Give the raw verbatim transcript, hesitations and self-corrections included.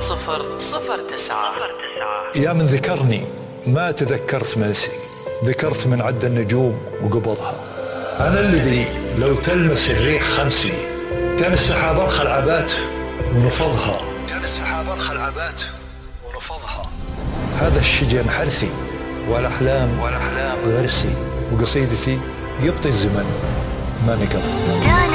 صفر صفر تسعة. يا من ذكرني ما تذكرت منسي، ذكرت من عد النجوم وقبضها. أنا الذي لو تلمس الريح خمسي، كان السحاب أرخى العبات ونفضها، كان السحاب أرخى العبات ونفضها. هذا الشجن حرثي والأحلام والأحلام غرسي، وقصيدتي يبطي الزمن ما نقضها.